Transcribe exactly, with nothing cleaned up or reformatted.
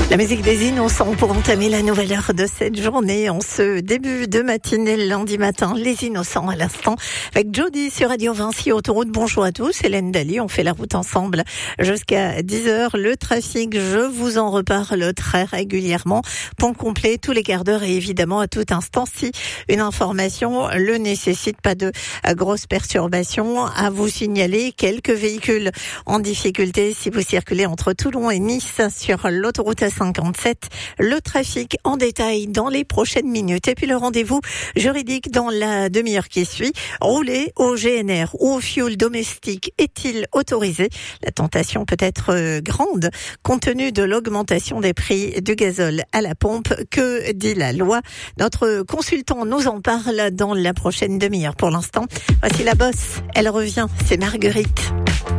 La musique des Innocents pour entamer la nouvelle heure de cette journée en ce début de matinée lundi matin. Les Innocents à l'instant avec Jody sur Radio Vinci Autoroute. Bonjour à tous, Hélène Daly, on fait la route ensemble jusqu'à dix heures. Le trafic, je vous en reparle très régulièrement. Point complet tous les quarts d'heure et évidemment à tout instant si une information le nécessite. Pas de grosses perturbations à vous signaler. Quelques véhicules en difficulté si vous circulez entre Toulon et Nice sur l'autoroute A cinquante-sept. Le trafic en détail dans les prochaines minutes. Et puis le rendez-vous juridique dans la demi-heure qui suit. Rouler au G N R ou au fioul domestique est-il autorisé? La tentation peut être grande compte tenu de l'augmentation des prix du gazole à la pompe. Que dit la loi? Notre consultant nous en parle dans la prochaine demi-heure. Pour l'instant, voici la bosse. Elle revient. C'est Marguerite.